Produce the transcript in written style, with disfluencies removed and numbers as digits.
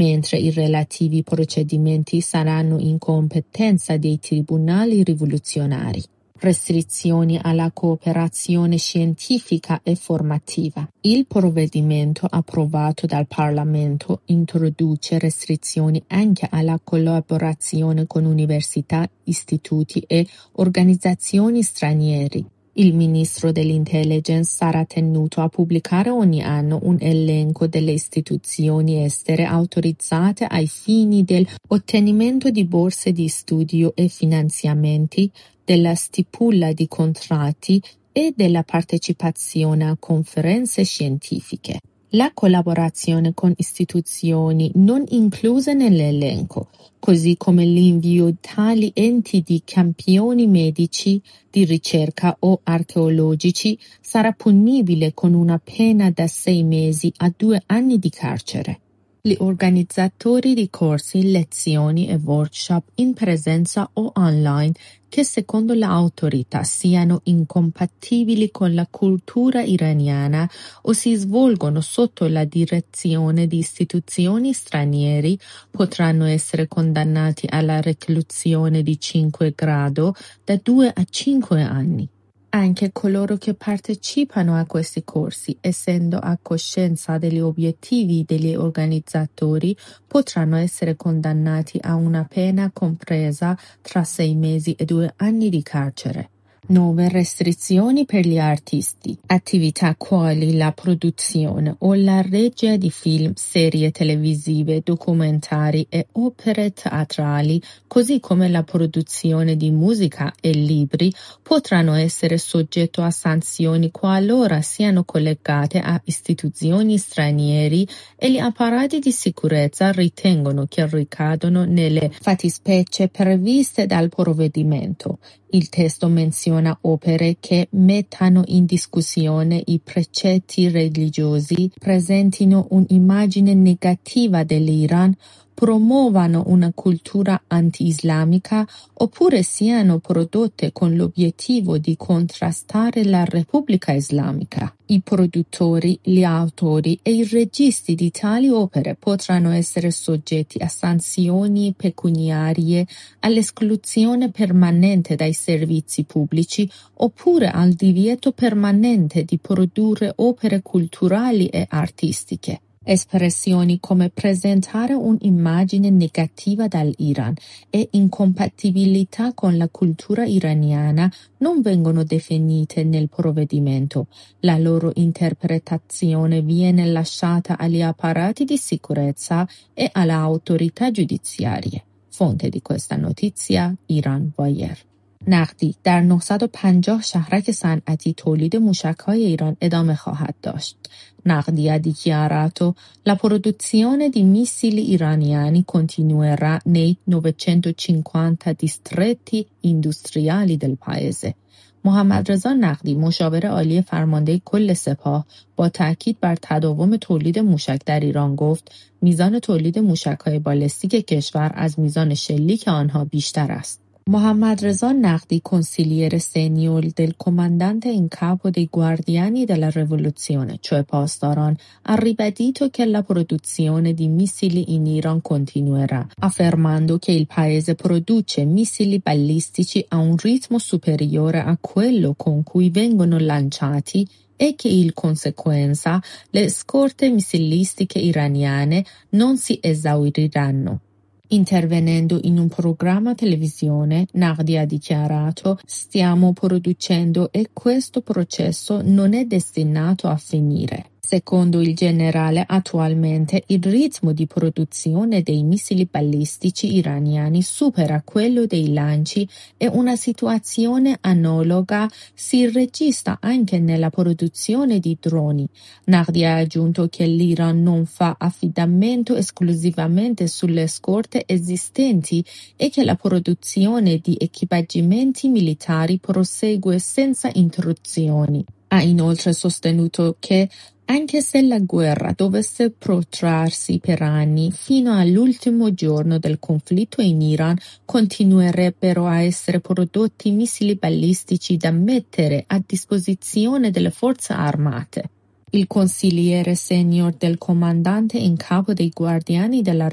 mentre i relativi procedimenti saranno in competenza dei tribunali rivoluzionari. Restrizioni alla cooperazione scientifica e formativa. Il provvedimento approvato dal Parlamento introduce restrizioni anche alla collaborazione con università, istituti e organizzazioni stranieri. Il ministro dell'Intelligence sarà tenuto a pubblicare ogni anno un elenco delle istituzioni estere autorizzate ai fini dell'ottenimento di borse di studio e finanziamenti, della stipula di contratti e della partecipazione a conferenze scientifiche. La collaborazione con istituzioni non incluse nell'elenco, così come l'invio di tali enti di campioni medici, di ricerca o archeologici, sarà punibile con una pena da 6 mesi a 2 anni di carcere. Gli organizzatori di corsi, lezioni e workshop in presenza o online che secondo l'autorità siano incompatibili con la cultura iraniana o si svolgono sotto la direzione di istituzioni stranieri potranno essere condannati alla reclusione di 5 grado da 2 a 5 anni. Anche coloro che partecipano a questi corsi, essendo a coscienza degli obiettivi degli organizzatori, potranno essere condannati a una pena compresa tra 6 mesi e 2 anni di carcere. Nuove restrizioni per gli artisti. Attività quali la produzione o la regia di film, serie televisive, documentari e opere teatrali, così come la produzione di musica e libri, potranno essere soggetto a sanzioni qualora siano collegate a istituzioni stranieri e gli apparati di sicurezza ritengono che ricadono nelle fattispecie previste dal provvedimento. Il testo menziona opere che mettano in discussione i precetti religiosi, presentino un'immagine negativa dell'Iran, promuovano una cultura anti-islamica oppure siano prodotte con l'obiettivo di contrastare la Repubblica Islamica. I produttori, gli autori e i registi di tali opere potranno essere soggetti a sanzioni pecuniarie, all'esclusione permanente dai servizi pubblici oppure al divieto permanente di produrre opere culturali e artistiche. Espressioni come presentare un'immagine negativa dall'Iran e incompatibilità con la cultura iraniana non vengono definite nel provvedimento. La loro interpretazione viene lasciata agli apparati di sicurezza e alle autorità giudiziarie. Fonte di questa notizia ایران وایر. نقدی در 950 شهرک صنعتی تولید موشک‌های ایران ادامه خواهد داشت. Naqdi ha dichiarato: la produzione di missili iraniani continuerà nei 950 distretti industriali del paese. محمدرضا نقدی مشاور عالی فرمانده کل سپاه با تاکید بر تداوم تولید موشک در ایران گفت میزان تولید موشک‌های بالستیک کشور از میزان شلیک آنها بیشتر است. Mohammadreza Naqdi, consigliere senior del comandante in capo dei Guardiani della Rivoluzione, cioè Pastaran, ha ribadito che la produzione di missili in Iran continuerà, affermando che il paese produce missili balistici a un ritmo superiore a quello con cui vengono lanciati e che in conseguenza le scorte missilistiche iraniane non si esauriranno. Intervenendo in un programma televisione, Naqdi ha dichiarato: stiamo producendo e questo processo non è destinato a finire. Secondo il generale, attualmente il ritmo di produzione dei missili balistici iraniani supera quello dei lanci e una situazione analoga si registra anche nella produzione di droni. Naqdi ha aggiunto che l'Iran non fa affidamento esclusivamente sulle scorte esistenti e che la produzione di equipaggiamenti militari prosegue senza interruzioni. Ha inoltre sostenuto che anche se la guerra dovesse protrarsi per anni, fino all'ultimo giorno del conflitto in Iran continuerebbero a essere prodotti missili balistici da mettere a disposizione delle forze armate. Il consigliere senior del comandante in capo dei Guardiani della